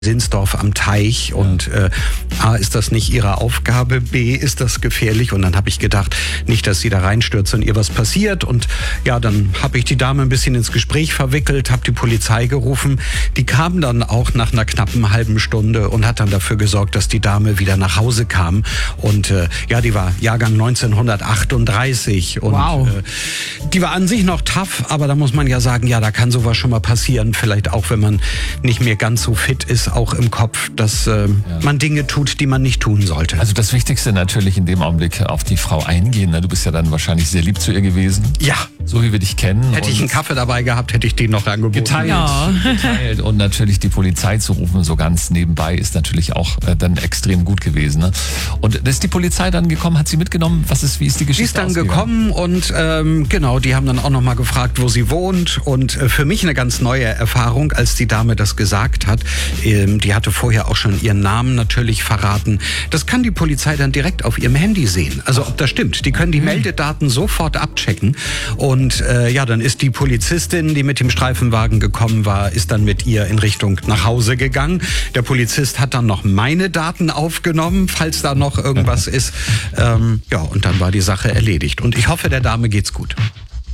Sinsdorf am Teich und A, ist das nicht ihre Aufgabe, B, ist das gefährlich und dann habe ich gedacht, nicht, dass sie da reinstürzt und ihr was passiert und ja, dann habe ich die Dame ein bisschen ins Gespräch verwickelt, habe die Polizei gerufen, die kam dann auch nach einer knappen halben Stunde und hat dann dafür gesorgt, dass die Dame wieder nach Hause kam und ja, die war Jahrgang 1938 und wow. Die war an sich noch tough, aber da muss man ja sagen, ja, da kann sowas schon mal passieren, vielleicht auch, wenn man nicht mehr ganz so fit ist, auch im Kopf, dass man Dinge tut, die man nicht tun sollte. Also das Wichtigste natürlich in dem Augenblick auf die Frau eingehen. Du bist ja dann wahrscheinlich sehr lieb zu ihr gewesen. Ja. So wie wir dich kennen. Hätte ich einen Kaffee dabei gehabt, hätte ich den noch angeboten. Geteilt. Und natürlich die Polizei zu rufen, so ganz nebenbei, ist natürlich auch dann extrem gut gewesen. Ne? Und ist die Polizei dann gekommen, hat sie mitgenommen? Wie ist die Geschichte? Sie ist dann gekommen und genau, die haben dann auch nochmal gefragt, wo sie wohnt. Und für mich eine ganz neue Erfahrung, als die Dame das gesagt hat. Die hatte vorher auch schon ihren Namen natürlich verraten. Das kann die Polizei dann direkt auf ihrem Handy sehen. Also ob das stimmt. Die können die Meldedaten sofort abchecken. Und ja, dann ist die Polizistin, die mit dem Streifenwagen gekommen war, ist dann mit ihr in Richtung nach Hause gegangen. Der Polizist hat dann noch meine Daten aufgenommen, falls da noch irgendwas ist. Ja, und dann war die Sache erledigt. Und ich hoffe, der Dame geht's gut.